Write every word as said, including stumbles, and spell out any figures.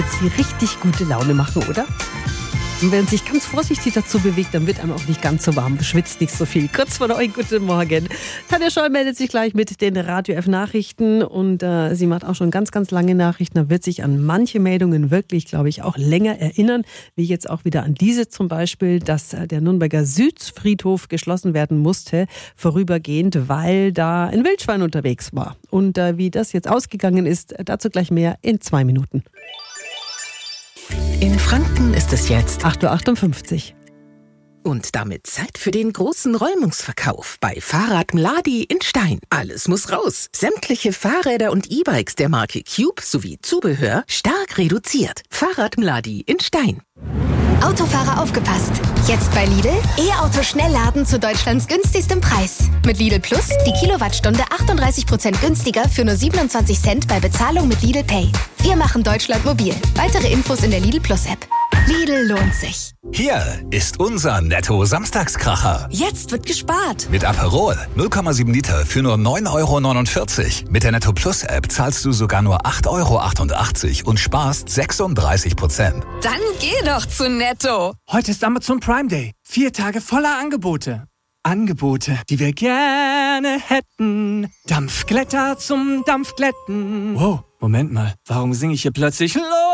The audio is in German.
Sie richtig gute Laune machen, oder? Und wenn man sich ganz vorsichtig dazu bewegt, dann wird einem auch nicht ganz so warm, schwitzt nicht so viel. Kurz vor neun, guten Morgen. Tanja Scholl meldet sich gleich mit den Radio F Nachrichten und äh, sie macht auch schon ganz, ganz lange Nachrichten. Da wird sich an manche Meldungen wirklich, glaube ich, auch länger erinnern, wie jetzt auch wieder an diese zum Beispiel, dass äh, der Nürnberger Südfriedhof geschlossen werden musste, vorübergehend, weil da ein Wildschwein unterwegs war. Und äh, wie das jetzt ausgegangen ist, dazu gleich mehr in zwei Minuten. In Franken ist es jetzt acht Uhr achtundfünfzig. Und damit Zeit für den großen Räumungsverkauf bei Fahrrad Mladi in Stein. Alles muss raus. Sämtliche Fahrräder und E-Bikes der Marke Cube sowie Zubehör stark reduziert. Fahrrad Mladi in Stein. Autofahrer aufgepasst! Jetzt bei Lidl E-Auto Schnellladen zu Deutschlands günstigstem Preis. Mit Lidl Plus die Kilowattstunde achtunddreißig Prozent günstiger für nur siebenundzwanzig Cent bei Bezahlung mit Lidl Pay. Wir machen Deutschland mobil. Weitere Infos in der Lidl Plus App. Lidl lohnt sich. Hier ist unser Netto-Samstagskracher. Jetzt wird gespart. Mit Aperol null Komma sieben Liter für nur neun Euro neunundvierzig. Mit der Netto Plus App zahlst du sogar nur acht Euro achtundachtzig und sparst sechsunddreißig Prozent. Dann geh doch zu Netto. Heute ist Amazon Prime Day. Vier Tage voller Angebote. Angebote, die wir gerne hätten. Dampfglätter zum Dampfglätten. Wow, Moment mal. Warum singe ich hier plötzlich los?